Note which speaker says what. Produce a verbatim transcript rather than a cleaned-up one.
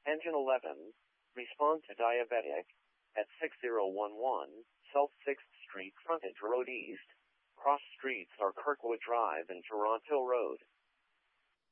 Speaker 1: Engine eleven, respond to diabetic, at six zero one one, South sixth Street, Frontage Road East. Cross streets are Kirkwood Drive and Toronto Road.